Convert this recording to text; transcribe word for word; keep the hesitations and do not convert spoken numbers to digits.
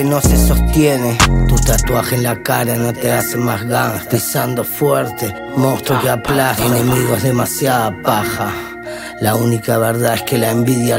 no se sostiene. Tu tatuaje en la cara no te hace más ganas. Pisando fuerte, monstruo que aplasta. Enemigos demasiada paja. La única verdad es que la envidia